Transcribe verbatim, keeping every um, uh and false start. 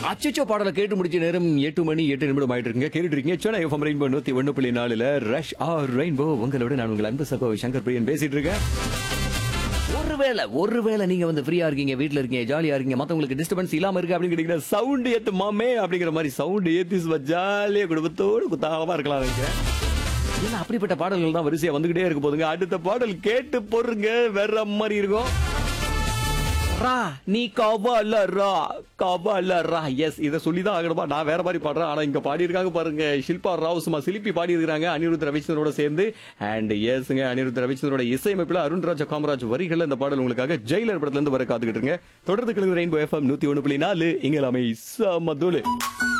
அச்சச்சோ பாடலை கேட்டு முடிச்ச நேரம் எட்டு மணி எட்டு நிமிடம் ஆயிட்டு இருக்குங்க. கேட்டுட்டு இருக்கீங்க சென்னை எஃப்எம் ரெயின்போ நூத்தி ஒண்ணு புள்ளி நாலுல ரஷ் ஆர் ரெயின்போ. உங்களோட நான் உங்கள் அன்பு சகோ சங்கர் பிரியன் பேசிட்டு இருக்கேன். ஒருவேளை ஒருவேளை நீங்க வந்து ஃப்ரீயா இருக்கீங்க, வீட்ல இருக்கீங்க, ஜாலியா இருக்கீங்க, மத்தவங்களுக்கு டிஸ்டர்பன்ஸ் இல்லாம இருக்கு அப்படின்னு கேட்டீங்கன்னா சவுண்ட் ஏத்து மாமே அப்படிங்கிற மாதிரி சவுண்ட் ஏத்தி ஜாலியா குடும்பத்தோடு குத்தாகமா இருக்கலாம். ஏன்னா அப்படிப்பட்ட பாடல்கள் தான் வரிசையா வந்துகிட்டே இருக்க போதுங்க. அடுத்த பாடல் கேட்டு போடுங்க, வேற மாதிரி இருக்கும். ரா நீ கவலரா கவலரா. எஸ், இதை சொல்லிதான் ஆகணுமா? நான் வேற மாதிரி பாடுறேன், ஆனா இங்க பாடி இருக்காங்க பாருங்க. ஷில்பா ராவ் சும்மா சிலிப்பி பாடி இருக்காங்க அனிருத் ரவிச்சந்திரோட சேர்ந்து. அண்ட் எஸ்ங்க, அனிருத் ரவிச்சந்திரோட இசையமைப்புல அருண்ராஜ் காமராஜ் வரிகள் இந்த பாடல் உங்களுக்காக ஜெயிலர் படத்துல இருந்து வர காத்துக்கிட்டு இருங்க. தொடர்ந்து கிழங்கு ரெயின்போ எஃப்எம் நூத்தி ஒண்ணு புள்ளி நாலு இங்க எல்லாமே சமதுளு.